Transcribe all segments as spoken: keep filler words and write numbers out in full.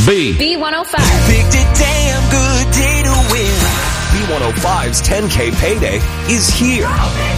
B. B one oh five. Picked a damn good day to win. B one oh five's ten K payday is here.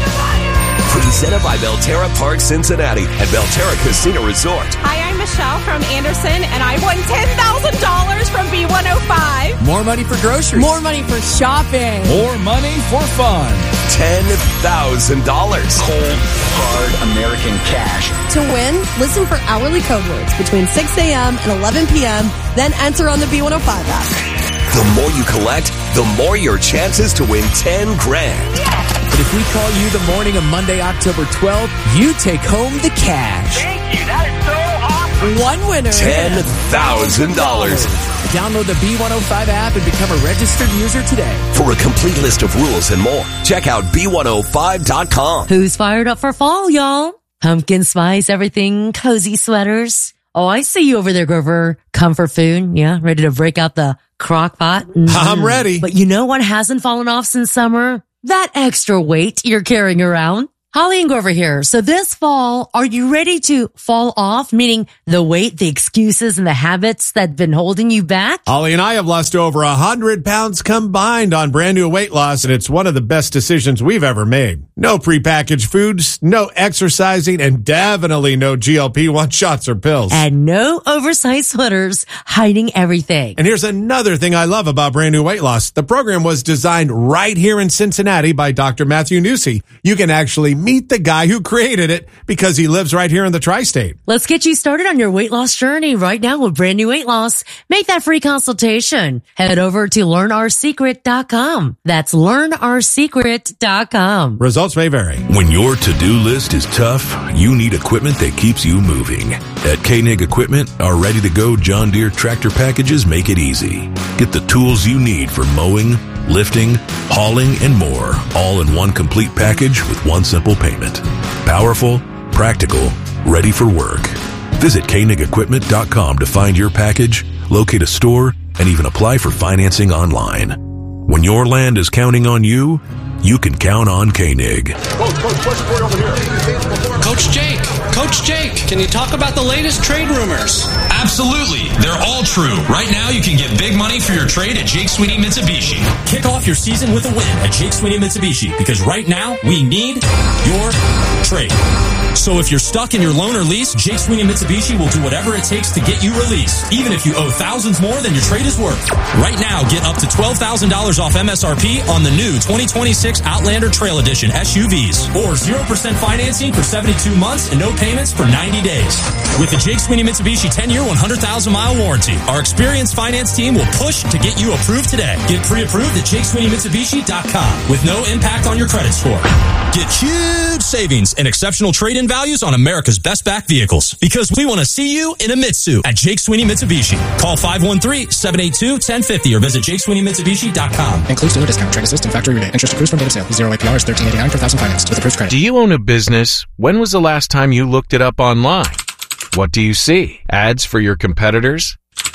Presented by Belterra Park Cincinnati and Belterra Casino Resort. Hi, I'm Michelle from Anderson, and I won ten thousand dollars from B one oh five. More money for groceries. More money for shopping. More money for fun. ten thousand dollars. Cold, hard American cash. To win, listen for hourly code words between six a.m. and eleven p.m., then enter on the B one oh five app. The more you collect, the more your chances to win ten grand. But if we call you the morning of Monday, October twelfth, you take home the cash. Thank you. That is so awesome. One winner. ten thousand dollars. Download the B one oh five app and become a registered user today. For a complete list of rules and more, check out B one oh five dot com. Who's fired up for fall, y'all? Pumpkin spice, everything, cozy sweaters. Oh, I see you over there, Grover. Comfort food, yeah, ready to break out the crock pot. Mm-hmm. I'm ready. But you know what hasn't fallen off since summer? That extra weight you're carrying around. Holly and Grover here. So this fall, are you ready to fall off? Meaning the weight, the excuses, and the habits that have been holding you back? Holly and I have lost over a hundred pounds combined on brand new weight loss, and it's one of the best decisions we've ever made. No prepackaged foods, no exercising, and definitely no G L P one shots or pills. And no oversized sweaters hiding everything. And here's another thing I love about brand new weight loss. The program was designed right here in Cincinnati by Doctor Matthew Newsey. You can actually meet the guy who created it because he lives right here in the tri-state. Let's get you started on your weight loss journey right now with brand new weight loss. Make that free consultation. Head over to learn our secret dot com. That's learn our secret dot com. Results may vary. When your to-do list is tough, you need equipment that keeps you moving. At Koenig Equipment, our ready-to-go John Deere tractor packages make it easy. Get the tools you need for mowing, lifting, hauling, and more, all in one complete package with one simple payment. Powerful, practical, ready for work. Visit Koenig Equipment dot com to find your package, locate a store, and even apply for financing online. When your land is counting on you, you can count on Koenig. Coach, Coach, what's the over here? Coach Jake, Coach Jake, can you talk about the latest trade rumors? Absolutely. They're all true. Right now, you can get big money for your trade at Jake Sweeney Mitsubishi. Kick off your season with a win at Jake Sweeney Mitsubishi, because right now, we need your trade. So if you're stuck in your loan or lease, Jake Sweeney Mitsubishi will do whatever it takes to get you released, even if you owe thousands more than your trade is worth. Right now, get up to twelve thousand dollars off M S R P on the new twenty twenty-six Outlander Trail Edition S U Vs, or zero percent financing for seventy-two months and no payments for ninety days. With the Jake Sweeney Mitsubishi ten-year, one hundred thousand mile warranty, our experienced finance team will push to get you approved today. Get pre-approved at Jake Sweeney Mitsubishi dot com with no impact on your credit score. Get huge savings and exceptional trade-in values on America's best back vehicles, because we want to see you in a Mitsu at Jake Sweeney Mitsubishi. Call five one three, seven eight two, one zero five zero or visit Jake Sweeney Mitsubishi dot com. Includes dealer discount, trade assist, and factory rebate. Interest accrues from date of sale. Zero A P R is thirteen eighty-nine per thousand financed with approved credit. Do you own a business? When was the last time you looked it up online? What do you see? Ads for your competitors?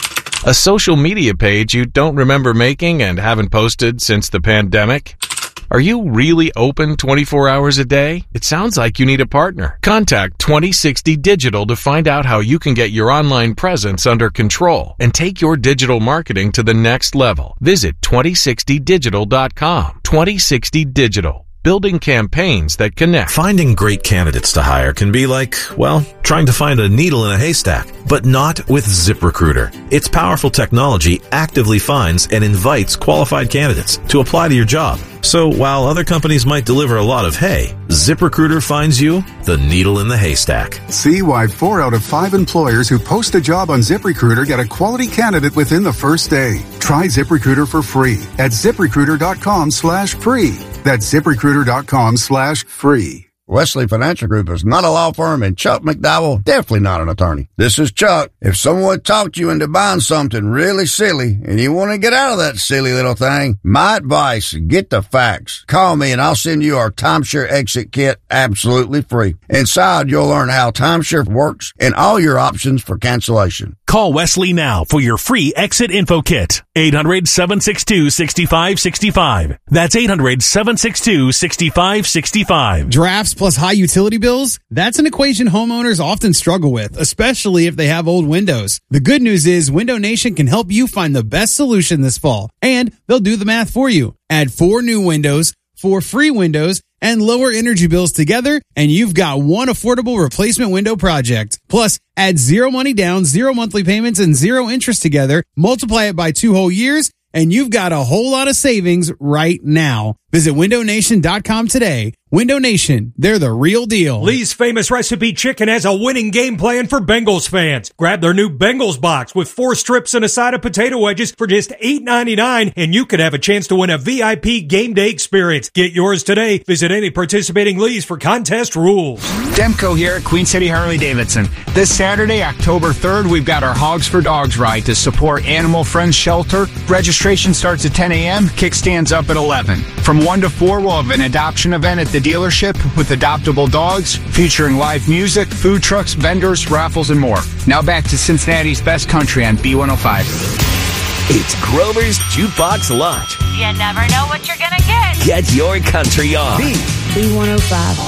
A social media page you don't remember making and haven't posted since the pandemic? Are you really open twenty-four hours a day? It sounds like you need a partner. Contact twenty sixty Digital to find out how you can get your online presence under control and take your digital marketing to the next level. Visit twenty sixty digital dot com. twenty sixty Digital. Building campaigns that connect. Finding great candidates to hire can be like, well, trying to find a needle in a haystack, but not with ZipRecruiter. Its powerful technology actively finds and invites qualified candidates to apply to your job. So while other companies might deliver a lot of hay, ZipRecruiter finds you the needle in the haystack. See why four out of five employers who post a job on ZipRecruiter get a quality candidate within the first day. Try ZipRecruiter for free at ZipRecruiter dot com slash free. That's ZipRecruiter dot com slash free. Wesley Financial Group is not a law firm, and Chuck McDowell definitely not an attorney. This is Chuck. If someone talked you into buying something really silly and you want to get out of that silly little thing, my advice, get the facts. Call me and I'll send you our timeshare exit kit absolutely free. Inside, you'll learn how timeshare works and all your options for cancellation. Call Call Wesley now for your free exit info kit. eight hundred, seven six two, six five six five. That's eight hundred, seven six two, six five six five. Drafts plus high utility bills? That's an equation homeowners often struggle with, especially if they have old windows. The good news is Window Nation can help you find the best solution this fall, and they'll do the math for you. Add four new windows, four free windows, and lower energy bills together, and you've got one affordable replacement window project. Plus, add zero money down, zero monthly payments, and zero interest together. Multiply it by two whole years, and you've got a whole lot of savings right now. Visit window nation dot com today. Window Nation, they're the real deal. Lee's Famous Recipe Chicken has a winning game plan for Bengals fans. Grab their new Bengals box with four strips and a side of potato wedges for just eight ninety-nine, and you could have a chance to win a V I P game day experience. Get yours today. Visit any participating Lee's for contest rules. Demko here at Queen City Harley-Davidson. This Saturday, October third, we've got our Hogs for Dogs ride to support Animal Friends Shelter. Registration starts at ten a.m., kickstands up at eleven. From one to four, we'll have an adoption event at the dealership with adoptable dogs, featuring live music, food trucks, vendors, raffles, and more. Now back to Cincinnati's best country on B one oh five. It's Grover's Jukebox Lunch. You never know what you're gonna get. Get your country on. B one oh five.